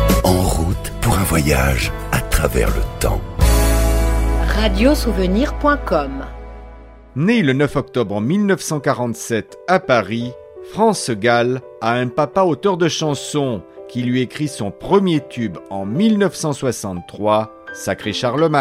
En route pour un voyage à travers le temps. Radiosouvenir.com. Né le 9 octobre 1947 à Paris, France Gall a un papa auteur de chansons qui lui écrit son premier tube en 1963, Sacré Charlemagne.